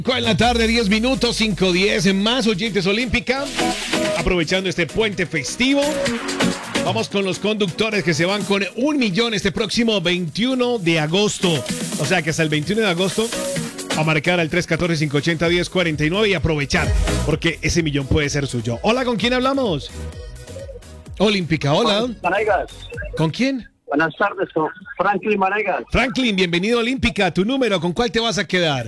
En la tarde, 10 minutos, 5:10 más oyentes Olímpica. Aprovechando este puente festivo, vamos con los conductores que se van con 1 millón este próximo 21 de agosto. O sea que hasta el 21 de agosto a marcar al 314-580-1049 y aprovechar, porque ese millón puede ser suyo. Hola, ¿con quién hablamos? Olímpica, hola. Manegas. ¿Con quién? Buenas tardes, con Franklin Manegas. Franklin, bienvenido a Olímpica. Tu número, ¿con cuál te vas a quedar?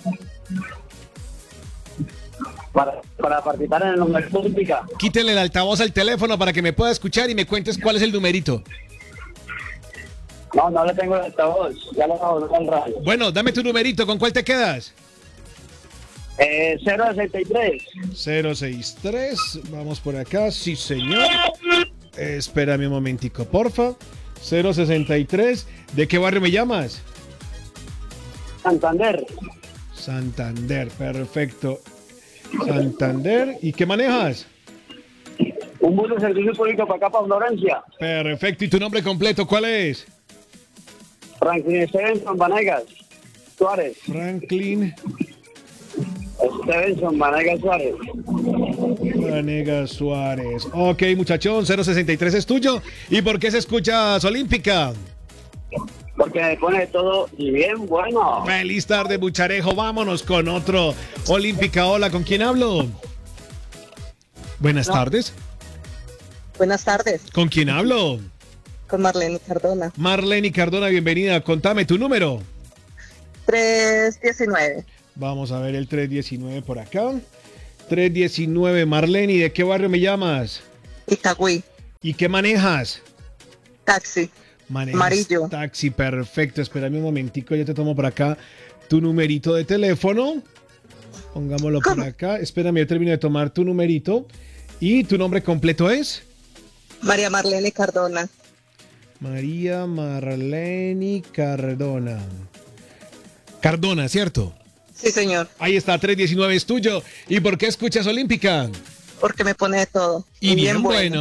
Para participar en el número Olímpica. Quítele el altavoz al teléfono para que me pueda escuchar y me cuentes cuál es el numerito. No le tengo el altavoz. Ya lo hago en radio. Bueno, dame tu numerito, ¿con cuál te quedas? 063. 063, vamos por acá, sí señor. Espérame un momentico, porfa. 063, ¿de qué barrio me llamas? Santander. Santander, perfecto. Santander, ¿y qué manejas? Un bus de servicio público para acá, para Florencia. Perfecto, ¿y tu nombre completo cuál es? Franklin Stevenson Vanegas Suárez. Franklin Stevenson Vanegas Suárez. Vanegas Suárez. Ok, muchachón, 063 es tuyo. ¿Y por qué se escuchas Olímpica? Porque me pone todo bien bueno. Feliz tarde, Bucharejo. Vámonos con otro Olímpica. Hola, ¿con quién hablo? Buenas tardes. Buenas tardes, ¿Con quién hablo? con Marlene Cardona. Marlene Cardona, bienvenida. Contame tu número. 319, Vamos a ver el 319 por acá. 319, Marlene. ¿De qué barrio me llamas? Itagüí, ¿Y qué manejas? taxi, Manejas amarillo. taxi, perfecto. Espérame un momentico, yo te tomo por acá tu numerito de teléfono. Pongámoslo por acá. Espérame, yo termino de tomar tu numerito. ¿Y tu nombre completo es? María Marlene Cardona. María Marlene Cardona. Cardona, ¿cierto? Sí, señor, Ahí está, 319 es tuyo. ¿Y por qué escuchas Olímpica? porque me pone de todo. Y bien bueno.